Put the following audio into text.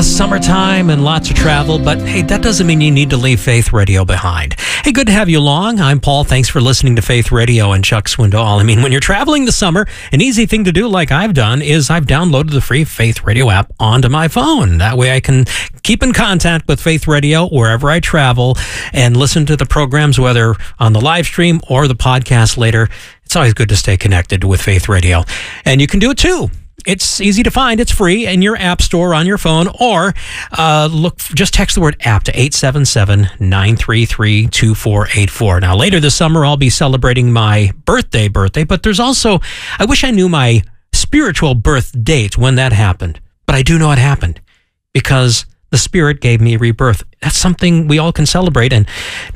Summertime and lots of travel, but hey, that doesn't mean you need to leave Faith Radio behind. Hey, good to have you along. I'm Paul. Thanks for listening to Faith Radio and Chuck Swindoll. I mean, when you're traveling this summer, an easy thing to do, like I've done, is I've downloaded the free Faith Radio app onto my phone. That way I can keep in contact with Faith Radio wherever I travel and listen to the programs, whether on the live stream or the podcast later. It's always good to stay connected with Faith Radio. And you can do it too. It's easy to find. It's free in your app store on your phone, or just text the word app to 877-933-2484. Now, later this summer, I'll be celebrating my birthday, but there's also, I wish I knew my spiritual birth date when that happened, but I do know it happened because the Spirit gave me rebirth. That's something we all can celebrate, and